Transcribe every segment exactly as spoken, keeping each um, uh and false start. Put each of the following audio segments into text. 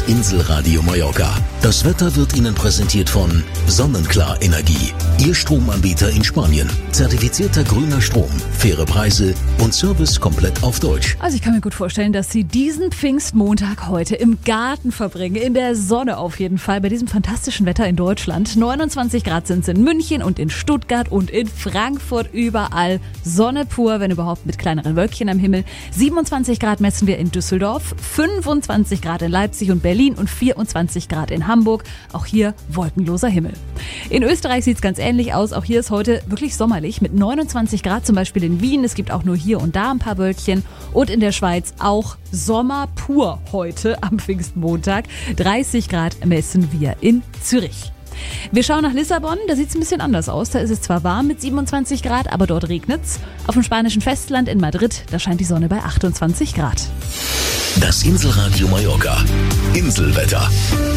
Inselradio Mallorca. Das Wetter wird Ihnen präsentiert von Sonnenklar Energie. Ihr Stromanbieter in Spanien. Zertifizierter grüner Strom, faire Preise und Service komplett auf Deutsch. Also ich kann mir gut vorstellen, dass Sie diesen Pfingstmontag heute im Garten verbringen. In der Sonne auf jeden Fall. Bei diesem fantastischen Wetter in Deutschland. neunundzwanzig Grad sind es in München und in Stuttgart und in Frankfurt. Überall Sonne pur, wenn überhaupt mit kleineren Wölkchen am Himmel. siebenundzwanzig Grad messen wir in Düsseldorf. fünfundzwanzig Grad in Leipzig und Berlin und vierundzwanzig Grad in Hamburg. Auch hier wolkenloser Himmel. In Österreich sieht es ganz ähnlich aus. Auch hier ist heute wirklich sommerlich mit neunundzwanzig Grad, zum Beispiel in Wien. Es gibt auch nur hier und da ein paar Wölkchen. Und in der Schweiz auch Sommer pur heute am Pfingstmontag. dreißig Grad messen wir in Zürich. Wir schauen nach Lissabon, da sieht es ein bisschen anders aus. Da ist es zwar warm mit siebenundzwanzig Grad, aber dort regnet's. Auf dem spanischen Festland in Madrid, da scheint die Sonne bei achtundzwanzig Grad. Das Inselradio Mallorca. Inselwetter.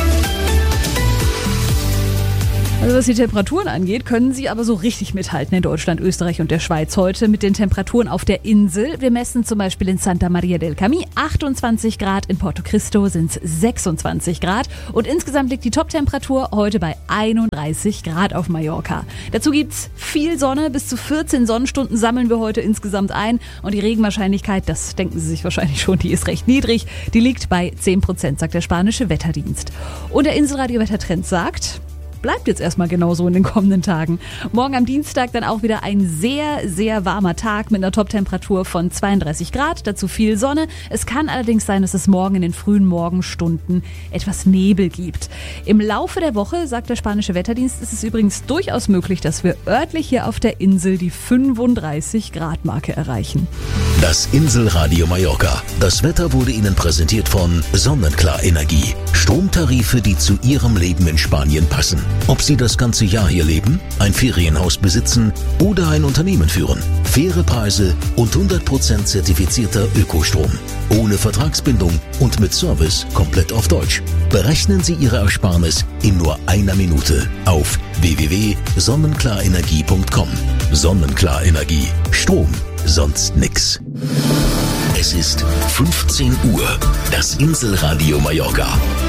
Also was die Temperaturen angeht, können sie aber so richtig mithalten in Deutschland, Österreich und der Schweiz heute mit den Temperaturen auf der Insel. Wir messen zum Beispiel in Santa Maria del Camí achtundzwanzig Grad, in Porto Cristo sind es sechsundzwanzig Grad und insgesamt liegt die Toptemperatur heute bei einunddreißig Grad auf Mallorca. Dazu gibt's viel Sonne, bis zu vierzehn Sonnenstunden sammeln wir heute insgesamt ein und die Regenwahrscheinlichkeit, das denken Sie sich wahrscheinlich schon, die ist recht niedrig, die liegt bei zehn Prozent, sagt der spanische Wetterdienst. Und der Inselradio-Wettertrend sagt: bleibt jetzt erstmal genauso in den kommenden Tagen. Morgen am Dienstag dann auch wieder ein sehr, sehr warmer Tag mit einer Toptemperatur von zweiunddreißig Grad, dazu viel Sonne. Es kann allerdings sein, dass es morgen in den frühen Morgenstunden etwas Nebel gibt. Im Laufe der Woche, sagt der spanische Wetterdienst, ist es übrigens durchaus möglich, dass wir örtlich hier auf der Insel die fünfunddreißig Grad Marke erreichen. Das Inselradio Mallorca. Das Wetter wurde Ihnen präsentiert von Sonnenklar Energie. Stromtarife, die zu Ihrem Leben in Spanien passen. Ob Sie das ganze Jahr hier leben, ein Ferienhaus besitzen oder ein Unternehmen führen. Faire Preise und hundert Prozent zertifizierter Ökostrom. Ohne Vertragsbindung und mit Service komplett auf Deutsch. Berechnen Sie Ihre Ersparnis in nur einer Minute auf w w w punkt sonnenklarenergie punkt com. Sonnenklar Energie. Strom, sonst nix. Es ist fünfzehn Uhr. Das Inselradio Mallorca.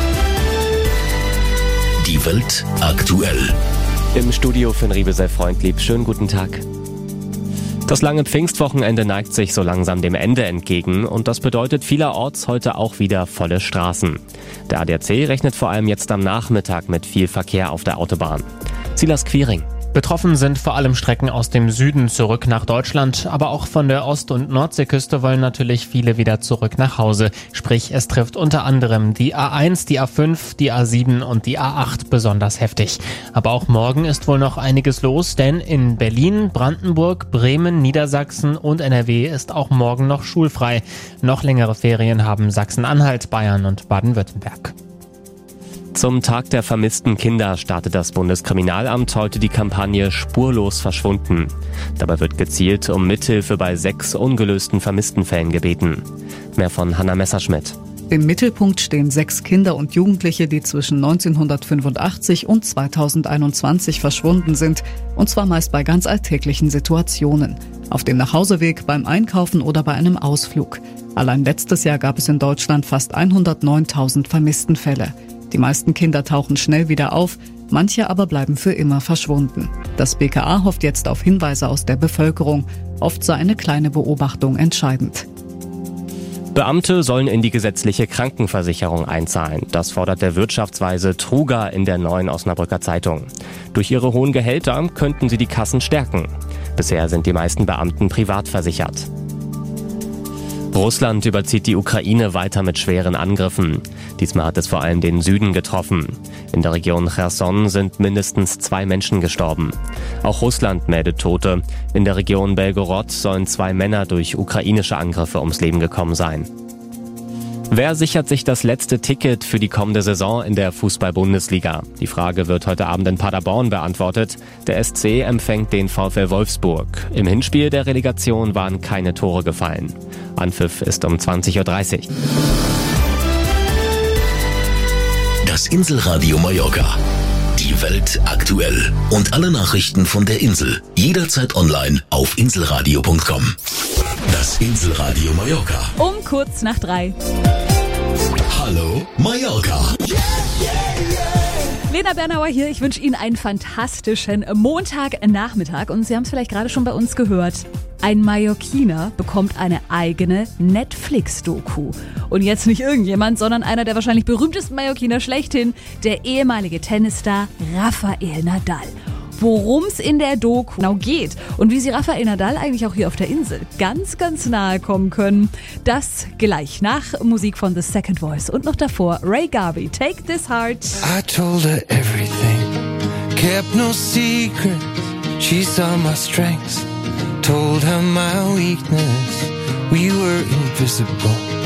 Die Welt aktuell. Im Studio für Riebe sei freundlieb. Schönen guten Tag. Das lange Pfingstwochenende neigt sich so langsam dem Ende entgegen und das bedeutet vielerorts heute auch wieder volle Straßen. Der A D A C rechnet vor allem jetzt am Nachmittag mit viel Verkehr auf der Autobahn. Silas Quiring. Betroffen sind vor allem Strecken aus dem Süden zurück nach Deutschland, aber auch von der Ost- und Nordseeküste wollen natürlich viele wieder zurück nach Hause. Sprich, es trifft unter anderem die A eins, die A fünf, die A sieben und die A acht besonders heftig. Aber auch morgen ist wohl noch einiges los, denn in Berlin, Brandenburg, Bremen, Niedersachsen und N R W ist auch morgen noch schulfrei. Noch längere Ferien haben Sachsen-Anhalt, Bayern und Baden-Württemberg. Zum Tag der vermissten Kinder startet das Bundeskriminalamt heute die Kampagne Spurlos verschwunden. Dabei wird gezielt um Mithilfe bei sechs ungelösten Vermisstenfällen gebeten. Mehr von Hanna Messerschmidt. Im Mittelpunkt stehen sechs Kinder und Jugendliche, die zwischen neunzehnhundertfünfundachtzig und zweitausendeinundzwanzig verschwunden sind. Und zwar meist bei ganz alltäglichen Situationen. Auf dem Nachhauseweg, beim Einkaufen oder bei einem Ausflug. Allein letztes Jahr gab es in Deutschland fast hundertneuntausend Vermisstenfälle. Die meisten Kinder tauchen schnell wieder auf, manche aber bleiben für immer verschwunden. Das B K A hofft jetzt auf Hinweise aus der Bevölkerung. Oft sei eine kleine Beobachtung entscheidend. Beamte sollen in die gesetzliche Krankenversicherung einzahlen. Das fordert der Wirtschaftsweise Truger in der Neuen Osnabrücker Zeitung. Durch ihre hohen Gehälter könnten sie die Kassen stärken. Bisher sind die meisten Beamten privat versichert. Russland überzieht die Ukraine weiter mit schweren Angriffen. Diesmal hat es vor allem den Süden getroffen. In der Region Cherson sind mindestens zwei Menschen gestorben. Auch Russland meldet Tote. In der Region Belgorod sollen zwei Männer durch ukrainische Angriffe ums Leben gekommen sein. Wer sichert sich das letzte Ticket für die kommende Saison in der Fußball-Bundesliga? Die Frage wird heute Abend in Paderborn beantwortet. Der S C empfängt den VfL Wolfsburg. Im Hinspiel der Relegation waren keine Tore gefallen. Anpfiff ist um zwanzig Uhr dreißig. Das Inselradio Mallorca. Die Welt aktuell. Und alle Nachrichten von der Insel. Jederzeit online auf inselradio punkt com. Das Inselradio Mallorca. Um kurz nach drei. Hallo? Mallorca. Lena Bernauer hier. Ich wünsche Ihnen einen fantastischen Montagnachmittag. Und Sie haben es vielleicht gerade schon bei uns gehört. Ein Mallorquiner bekommt eine eigene Netflix-Doku. Und jetzt nicht irgendjemand, sondern einer der wahrscheinlich berühmtesten Mallorquiner schlechthin, der ehemalige Tennisstar Rafael Nadal. Worum es in der Doku genau geht und wie Sie Rafael Nadal eigentlich auch hier auf der Insel ganz, ganz nahe kommen können, das gleich nach Musik von The Second Voice und noch davor Ray Garvey, Take This Heart. I told her everything, kept no secrets, she saw my strengths, told her my weakness, we were invisible.